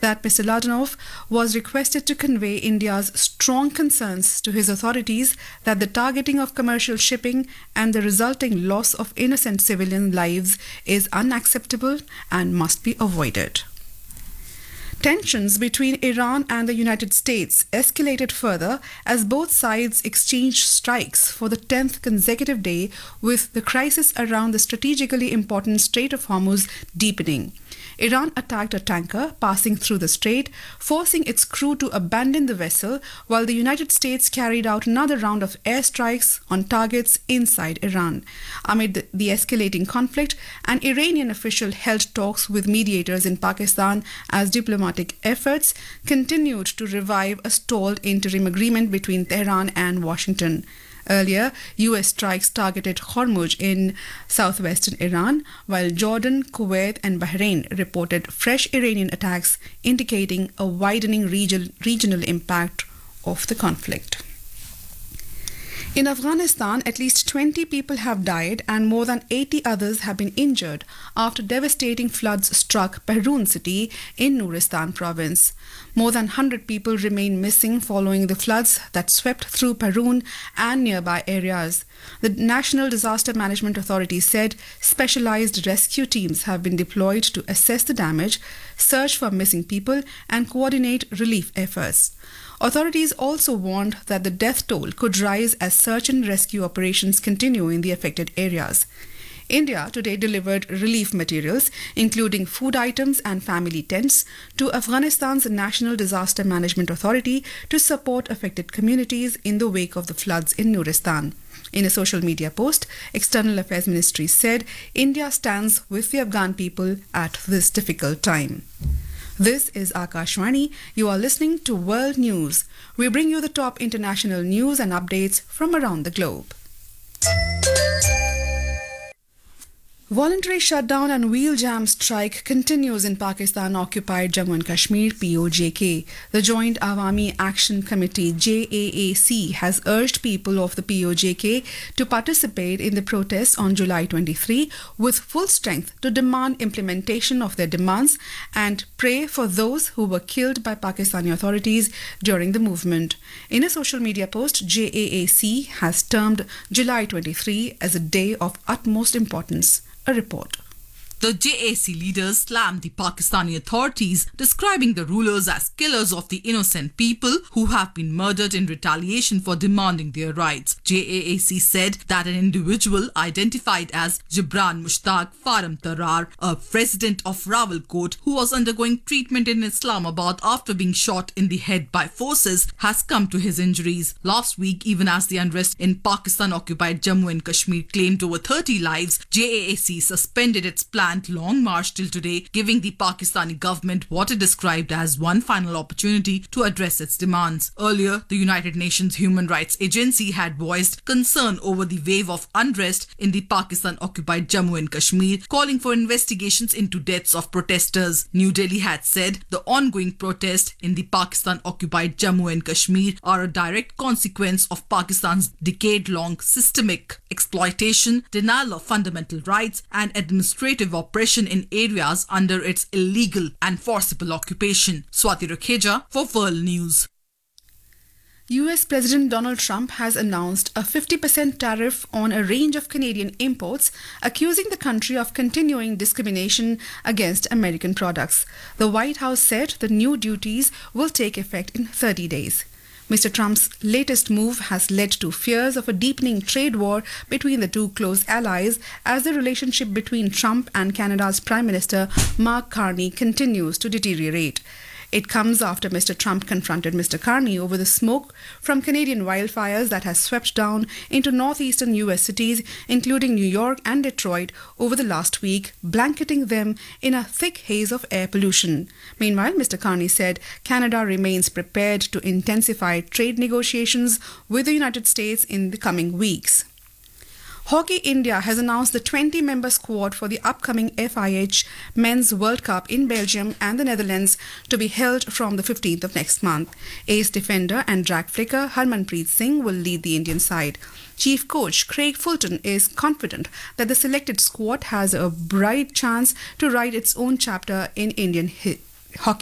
that Mr. Ladanov was requested to convey India's strong concerns to his authorities that the targeting of commercial shipping and the resulting loss of innocent civilian lives is unacceptable and must be avoided. Tensions between Iran and the United States escalated further as both sides exchanged strikes for the 10th consecutive day, with the crisis around the strategically important Strait of Hormuz deepening. Iran attacked a tanker passing through the strait, forcing its crew to abandon the vessel, while the United States carried out another round of airstrikes on targets inside Iran. Amid the escalating conflict, an Iranian official held talks with mediators in Pakistan as diplomatic efforts continued to revive a stalled interim agreement between Tehran and Washington. Earlier, US strikes targeted Hormuz in southwestern Iran, while Jordan, Kuwait, and Bahrain reported fresh Iranian attacks, indicating a widening regional impact of the conflict. In Afghanistan, at least 20 people have died and more than 80 others have been injured after devastating floods struck Pahroon city in Nuristan province. More than 100 people remain missing following the floods that swept through Pahroon and nearby areas. The National Disaster Management Authority said specialized rescue teams have been deployed to assess the damage, search for missing people, and coordinate relief efforts. Authorities also warned that the death toll could rise as search and rescue operations continue in the affected areas. India today delivered relief materials, including food items and family tents, to Afghanistan's National Disaster Management Authority to support affected communities in the wake of the floods in Nuristan. In a social media post, External Affairs Ministry said India stands with the Afghan people at this difficult time. This is Akashvani. You are listening to World News. We bring you the top international news and updates from around the globe. Voluntary shutdown and wheel jam strike continues in Pakistan-occupied Jammu and Kashmir (POJK). The Joint Awami Action Committee (JAAC) has urged people of the POJK to participate in the protests on July 23 with full strength to demand implementation of their demands and pray for those who were killed by Pakistani authorities during the movement. In a social media post, JAAC has termed July 23 as a day of utmost importance. A report. The JAC leaders slammed the Pakistani authorities, describing the rulers as killers of the innocent people who have been murdered in retaliation for demanding their rights. JAC said that an individual identified as Jibran Mushtaq Faram Tarar, a resident of Rawalkot who was undergoing treatment in Islamabad after being shot in the head by forces, has come to his injuries. Last week, even as the unrest in Pakistan-occupied Jammu and Kashmir claimed over 30 lives, JAC suspended its planned long march till today, giving the Pakistani government what it described as one final opportunity to address its demands. Earlier, the United Nations Human Rights Agency had voiced concern over the wave of unrest in the Pakistan-occupied Jammu and Kashmir, calling for investigations into deaths of protesters. New Delhi had said the ongoing protests in the Pakistan-occupied Jammu and Kashmir are a direct consequence of Pakistan's decade-long systemic exploitation, denial of fundamental rights, and administrative oppression in areas under its illegal and forcible occupation. Swati Rakheja for World News. US President Donald Trump has announced a 50% tariff on a range of Canadian imports, accusing the country of continuing discrimination against American products. The White House said the new duties will take effect in 30 days. Mr. Trump's latest move has led to fears of a deepening trade war between the two close allies as the relationship between Trump and Canada's Prime Minister Mark Carney continues to deteriorate. It comes after Mr. Trump confronted Mr. Carney over the smoke from Canadian wildfires that has swept down into northeastern US cities, including New York and Detroit, over the last week, blanketing them in a thick haze of air pollution. Meanwhile, Mr. Carney said Canada remains prepared to intensify trade negotiations with the United States in the coming weeks. Hockey India has announced the 20-member squad for the upcoming FIH Men's World Cup in Belgium and the Netherlands to be held from the 15th of next month. Ace defender and drag flicker Harmanpreet Singh will lead the Indian side. Chief coach Craig Fulton is confident that the selected squad has a bright chance to write its own chapter in Indian hockey